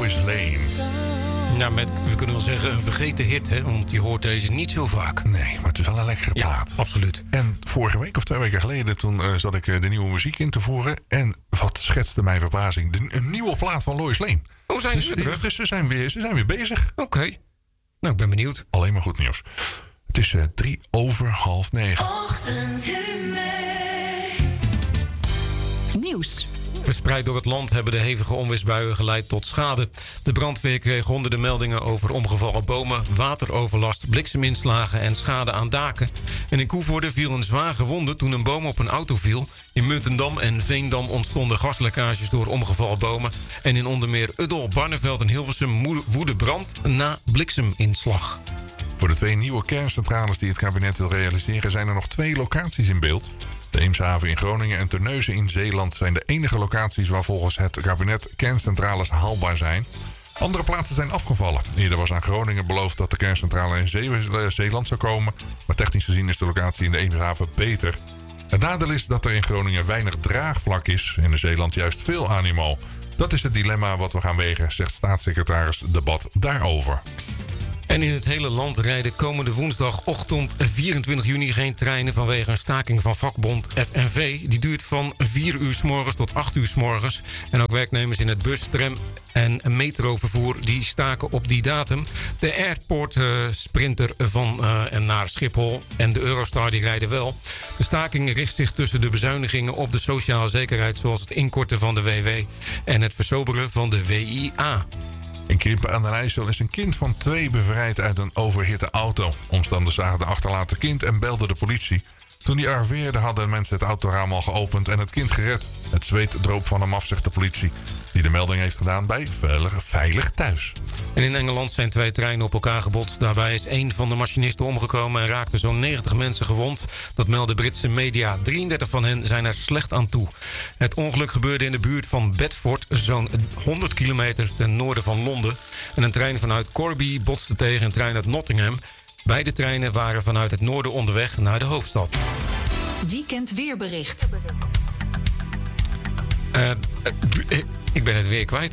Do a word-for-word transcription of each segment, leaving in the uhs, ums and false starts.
Lois Lane. Ja, met, we kunnen wel zeggen een vergeten hit, hè? Want je hoort deze niet zo vaak. Nee, maar het is wel een lekkere plaat. Ja, absoluut. En vorige week of twee weken geleden, toen uh, zat ik uh, de nieuwe muziek in te voeren. En wat schetste mijn verbazing? De, een nieuwe plaat van Lois Lane. Oh, zijn dus, ze terug? Dus ze zijn weer, ze zijn weer bezig. Oké. Okay. Nou, ik ben benieuwd. Alleen maar goed nieuws. Het is uh, drie over half negen. Nieuws. Verspreid door het land hebben de hevige onweersbuien geleid tot schade. De brandweer kreeg honderden meldingen over omgevallen bomen, wateroverlast, blikseminslagen en schade aan daken. En in Koevoorde viel een zwaar gewonde toen een boom op een auto viel. In Muntendam en Veendam ontstonden gaslekkages door omgevallen bomen. En in onder meer Uddel, Barneveld en Hilversum woedde brand na blikseminslag. Voor de twee nieuwe kerncentrales die het kabinet wil realiseren zijn er nog twee locaties in beeld. De Eemshaven in Groningen en Terneuzen in Zeeland zijn de enige locaties waar volgens het kabinet kerncentrales haalbaar zijn. Andere plaatsen zijn afgevallen. Eerder was aan Groningen beloofd dat de kerncentrale in Zee- Zeeland zou komen. Maar technisch gezien is de locatie in de Eemshaven beter. Het nadeel is dat er in Groningen weinig draagvlak is en in Zeeland juist veel animo. Dat is het dilemma wat we gaan wegen, zegt staatssecretaris Debat daarover. En in het hele land rijden komende woensdagochtend vierentwintig juni geen treinen vanwege een staking van vakbond F N V. Die duurt van vier uur 's morgens tot acht uur 's morgens. En ook werknemers in het bus, tram en metrovervoer die staken op die datum. De Airport uh, Sprinter van uh, en naar Schiphol en de Eurostar die rijden wel. De staking richt zich tussen de bezuinigingen op de sociale zekerheid, zoals het inkorten van de W W en het versoberen van de W I A. In Krimpen aan den IJssel is een kind van twee bevrijd uit een overhitte auto. Omstanders zagen de achterlaten kind en belden de politie. Toen die arriveerde hadden mensen het autoraam al geopend en het kind gered. Het zweet droop van hem af, zegt de politie, die de melding heeft gedaan bij Veilig, Veilig Thuis. En in Engeland zijn twee treinen op elkaar gebotst. Daarbij is één van de machinisten omgekomen en raakten zo'n negentig mensen gewond. Dat melden Britse media. drieëndertig van hen zijn er slecht aan toe. Het ongeluk gebeurde in de buurt van Bedford, zo'n honderd kilometer ten noorden van Londen. En een trein vanuit Corby botste tegen een trein uit Nottingham. Beide treinen waren vanuit het noorden onderweg naar de hoofdstad. Weekend weerbericht. Uh, uh, ik ben het weer kwijt.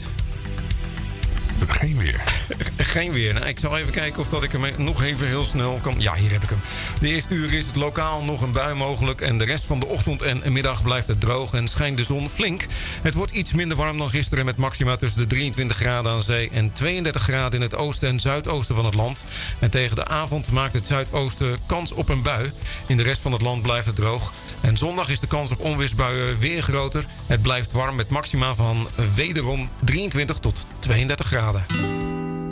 Geen weer. Geen weer. Nou, ik zal even kijken of dat ik hem nog even heel snel kan... Ja, hier heb ik hem. De eerste uur is het lokaal nog een bui mogelijk. En de rest van de ochtend en middag blijft het droog en schijnt de zon flink. Het wordt iets minder warm dan gisteren met maxima tussen de drieëntwintig graden aan zee en tweeëndertig graden in het oosten en zuidoosten van het land. En tegen de avond maakt het zuidoosten kans op een bui. In de rest van het land blijft het droog. En zondag is de kans op onweersbuien weer groter. Het blijft warm met maxima van wederom drieëntwintig tot tweeëndertig graden.